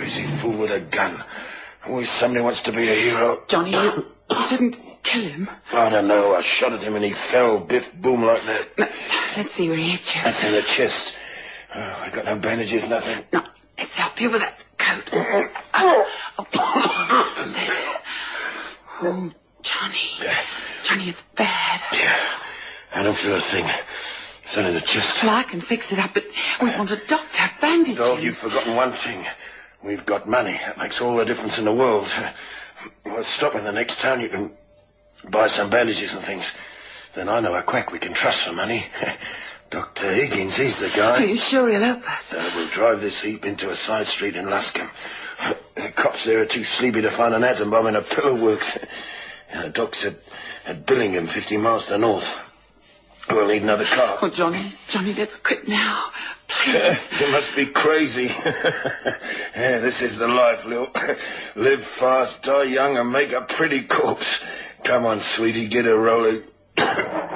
crazy fool with a gun. Always somebody wants to be a hero. Johnny, you didn't kill him. I don't know. I shot at him and he fell, biff, boom, like that. No, let's see where he hit you. That's in the chest. Oh, I got no bandages, nothing. No, let's help you with that coat. Oh, Johnny. Johnny, it's bad. Yeah, I don't feel a thing. It's only the chest. Well, I can fix it up, but we want a doctor, bandages. Oh, you've forgotten one thing. We've got money. That makes all the difference in the world. Well, stop in the next town. You can buy some bandages and things. Then I know a quack we can trust for money. Dr. Higgins, he's the guy. Are you sure he'll help us? We'll drive this heap into a side street in Luscombe. The cops there are too sleepy to find an atom bomb in a pillar works. The doc said at Billingham, 50 miles to the north. We'll need another car. Oh, Johnny, let's quit now. Please. You must be crazy. Yeah, this is the life, Lil. Live fast, die young, and make a pretty corpse. Come on, sweetie, get her rolling.